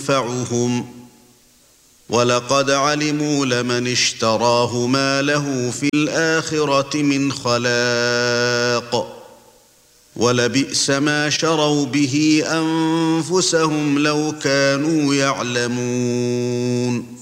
ينفعهم ولقد علموا لمن اشتراه ما له في الآخرة من خلاق ولبئس ما شروا به أنفسهم لو كانوا يعلمون